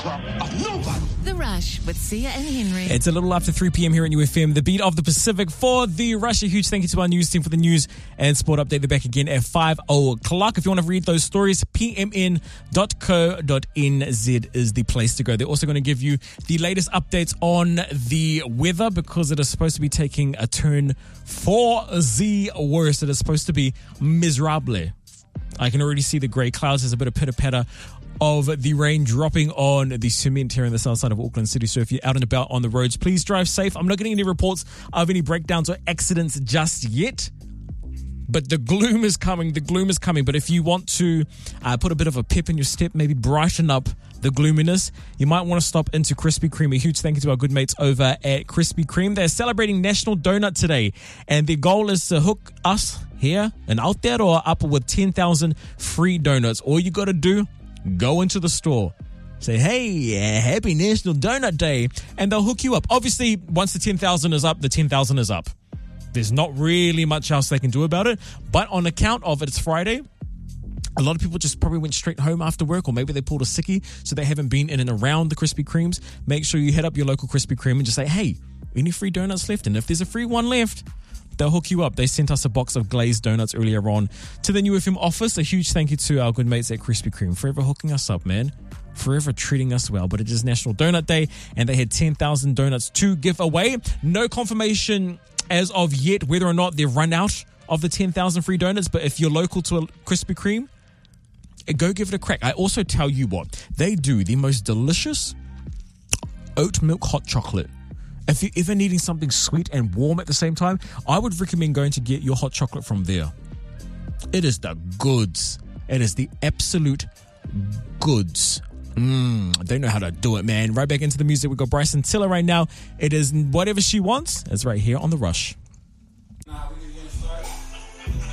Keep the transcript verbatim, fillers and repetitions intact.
trouble of nobody. The Rush with Sia and Henry. It's a little after three p.m. here at U F M, the beat of the Pacific for the Rush. A huge thank you to our news team for the news and sport update. They're back again at five o'clock. If you want to read those stories, p m n dot co dot n z is the place to go. They're also going to give you the latest updates on the weather because it is supposed to be taking a turn for the worse. It is supposed to be miserable. I can already see the grey clouds. There's a bit of pitter-patter of the rain dropping on the cement here in the south side of Auckland City. So if you're out and about on the roads, please drive safe. I'm not getting any reports of any breakdowns or accidents just yet, but the gloom is coming. The gloom is coming. But if you want to uh, put a bit of a pep in your step, maybe brighten up the gloominess, you might want to stop into Krispy Kreme. A huge thank you to our good mates over at Krispy Kreme. They're celebrating National Donut today, and their goal is to hook us here and out there or up with ten thousand free donuts. All you got to do, go into the store, say, hey, uh, happy National Donut Day, and they'll hook you up. Obviously, once the ten thousand is up, the ten thousand is up. There's not really much else they can do about it. But on account of it, it's Friday, a lot of people just probably went straight home after work, or maybe they pulled a sickie, so they haven't been in and around the Krispy Kremes. Make sure you head up your local Krispy Kreme and just say, hey, any free donuts left? And if there's a free one left, they'll hook you up. They sent us a box of glazed donuts earlier on to the New F M office. A huge thank you to our good mates at Krispy Kreme. Forever hooking us up, man. Forever treating us well. But it is National Donut Day, and they had ten thousand donuts to give away. No confirmation as of yet whether or not they've run out of the ten thousand free donuts. But if you're local to a Krispy Kreme, go give it a crack. I also tell you what, they do the most delicious oat milk hot chocolate. If you're ever needing something sweet and warm at the same time, I would recommend going to get your hot chocolate from there. It is the goods. It is the absolute goods. Mmm, they know how to do it, man. Right back into the music. We got Bryson Tiller right now. It is Whatever She Wants. It's right here on The Rush.